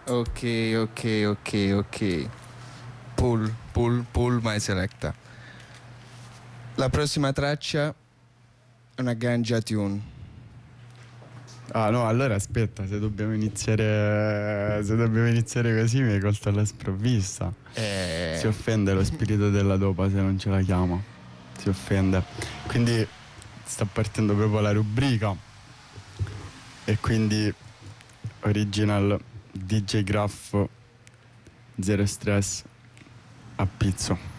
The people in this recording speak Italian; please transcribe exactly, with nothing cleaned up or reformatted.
Ok, ok, ok, ok. Pull, pull, pull my selecta. La prossima traccia è una ganja tune. Ah no, allora aspetta, se dobbiamo iniziare se dobbiamo iniziare così mi hai colto alla sprovvista. Eh... Si offende lo spirito della dopa se non ce la chiama. Si offende. Quindi sta partendo proprio la rubrica. E quindi original D J Graff, Zero Stress a pizzo.